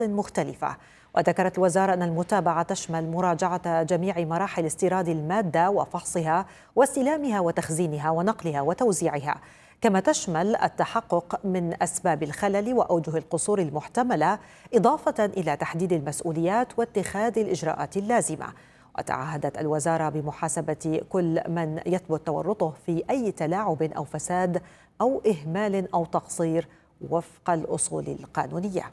مختلفة. وذكرت الوزارة أن المتابعة تشمل مراجعة جميع مراحل استيراد المادة وفحصها واستلامها وتخزينها ونقلها وتوزيعها، كما تشمل التحقق من أسباب الخلل وأوجه القصور المحتملة، إضافة إلى تحديد المسؤوليات واتخاذ الإجراءات اللازمة. وتعهدت الوزارة بمحاسبة كل من يثبت تورطه في أي تلاعب أو فساد أو إهمال أو تقصير وفق الأصول القانونية.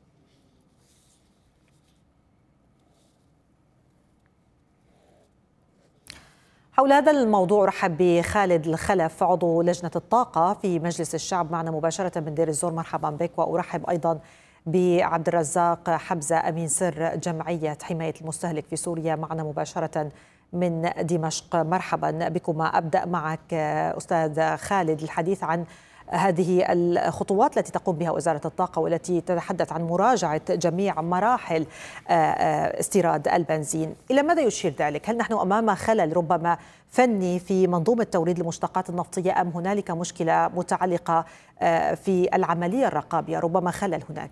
حول هذا الموضوع رحب بخالد الخلف عضو لجنة الطاقة في مجلس الشعب معنا مباشرة من دير الزور. مرحبا بك. وأرحب أيضا بعبد الرزاق حبزة أمين سر جمعية حماية المستهلك في سوريا معنا مباشرة من دمشق. مرحبا بكما. أبدأ معك أستاذ خالد الحديث عن هذه الخطوات التي تقوم بها وزارة الطاقة والتي تتحدث عن مراجعة جميع مراحل استيراد البنزين. إلى ماذا يشير ذلك؟ هل نحن أمام خلل ربما فني في منظومة توريد المشتقات النفطية أم هنالك مشكلة متعلقة في العملية الرقابية؟ ربما خلل هناك.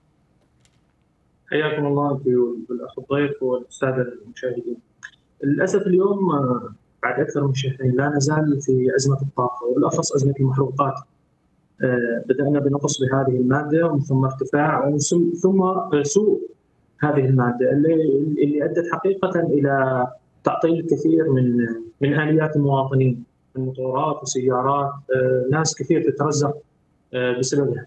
حياكم الله بالأخ الضيف والسادة المشاهدين. للأسف اليوم بعد أكثر من شهرين لا نزال في أزمة الطاقة وبالأخص أزمة المحروقات. بدأنا بنقص بهذه المادة ومن ثم ارتفاع ثم سوء هذه المادة اللي أدت حقيقة إلى تعطيل الكثير من آليات المواطنين من موتورات وسيارات. ناس كثير تترزق بسببها.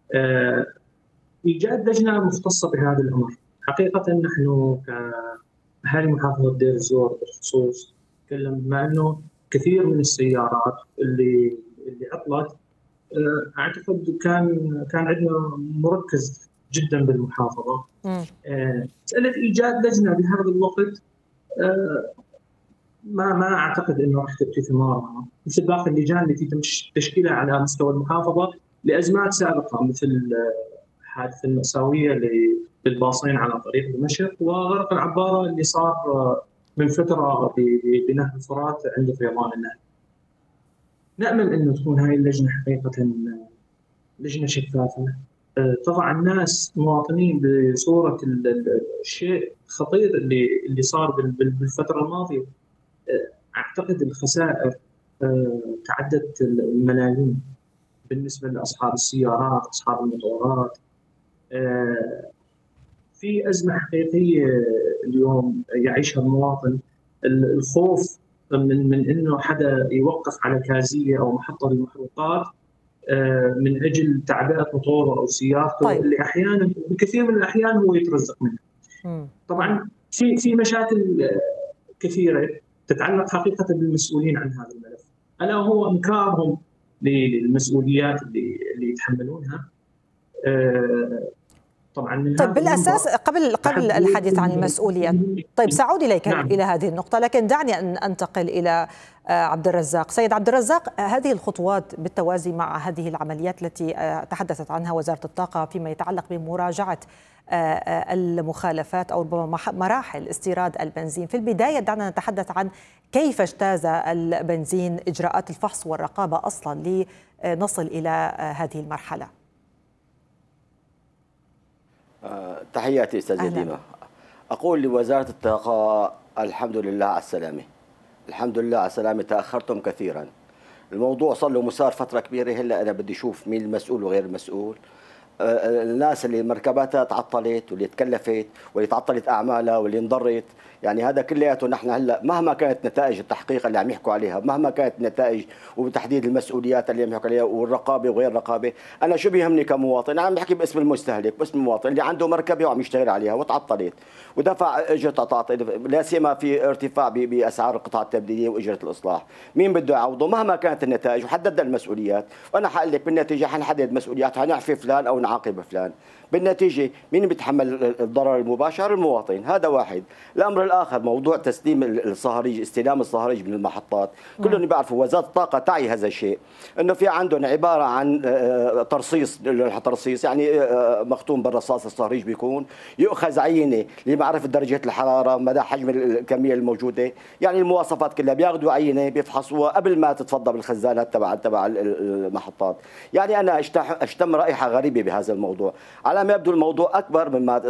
إيجاد لجنة مختصة بهذا الأمر. حقيقة نحن كأهالي محافظة دير الزور بالخصوص نتكلم بما أنه كثير من السيارات اللي عطلت. اعتقد كان عندنا مركز جدا بالمحافظه. مساله ايجاد لجنه بهذا الوقت ما اعتقد انه راح تاتي ثمارها مثل باقي اللجان التي تم تشكيلها على مستوى المحافظه لازمات سابقه، مثل الحادثه الماساويه للباصين على طريق دمشق وغرق العباره اللي صار من فتره بنهر الفرات عند فيضان النهر. نأمل أن تكون هاي اللجنة حقيقة لجنة شفافة تضع الناس مواطنين بصورة الشيء الخطير اللي صار بالفترة الماضية. أعتقد الخسائر تعدت الملايين بالنسبة لأصحاب السيارات، أصحاب الموتورات. في أزمة حقيقية اليوم يعيشها المواطن، الخوف من انه حدا يوقف على كازيه او محطه للمحروقات من اجل تعبئه موتوره او سيارته. طيب. اللي احيانا بكثير من الاحيان هو يترزق منها. طبعا في مشاكل كثيره تتعلق حقيقه بالمسؤولين عن هذا الملف، الا هو انكارهم للمسؤوليات اللي يتحملونها. طبعا طيب بالأساس قبل الحديث عن المسؤوليات، طيب سأعود إليك إلى هذه النقطة، لكن دعني أن أنتقل إلى عبد الرزاق. سيد عبد الرزاق، هذه الخطوات بالتوازي مع هذه العمليات التي تحدثت عنها وزارة الطاقة فيما يتعلق بمراجعة المخالفات أو مراحل استيراد البنزين، في البداية دعنا نتحدث عن كيف اجتاز البنزين إجراءات الفحص والرقابة أصلا لنصل إلى هذه المرحلة. تحياتي استاذ ديما. اقول لوزاره الطاقه الحمد لله على السلامه، الحمد لله على السلامه. تاخرتم كثيرا، الموضوع صار له مسار فتره كبيره. هلا انا بدي اشوف مين المسؤول وغير المسؤول. الناس اللي مركباتها تعطلت واللي تكلفت واللي تعطلت اعمالها واللي انضرت، يعني هذا كلياته نحن هلا مهما كانت نتائج التحقيق اللي عم يحكوا عليها، مهما كانت النتائج وتحديد المسؤوليات اللي عم يحكوا عليها والرقابه وغير الرقابه، انا شو بيهمني كمواطن؟ عم بحكي باسم المستهلك، باسم المواطن اللي عنده مركبه وعم يشتغل عليها وتعطلت ودفع اجره تعطيل، لا سيما في ارتفاع باسعار القطع التبديليه واجره الاصلاح، مين بده يعوضه؟ مهما كانت النتائج وحددنا المسؤوليات، وانا حقول لك بالنتيجه حنحدد مسؤوليات، حنعفي فلان او نعاقب فلان. بالنتيجه مين بيتحمل الضرر المباشر؟ المواطن. هذا واحد. الامر الاخر موضوع تسليم الصهاريج، استلام الصهاريج من المحطات. كلهم بيعرفوا وزاره الطاقه تعي هذا الشيء، انه في عندهم عباره عن ترصيص يعني مختوم بالرصاص. الصهريج بيكون يؤخذ عينه لمعرفه درجه الحراره، مدى حجم الكميه الموجوده، يعني المواصفات كلها، بياخذوا عينه بيفحصوها قبل ما تتفضى بالخزانات تبع المحطات. يعني انا اشتم رائحه غريبه بهذا الموضوع. على ما يبدو الموضوع اكبر مما